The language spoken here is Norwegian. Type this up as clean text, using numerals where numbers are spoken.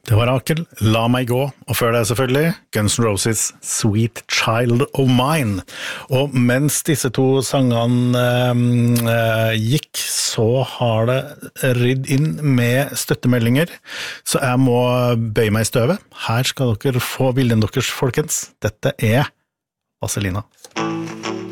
Det var Rakel, La meg gå, og før det selvfølgelig Guns N' Roses Sweet Child of Mine. Og mens disse to sangene gikk, så har det rydd inn med støttemeldinger, så jeg må bøye meg i støvet. Her skal dere få viljen deres, folkens. Dette Vazelina.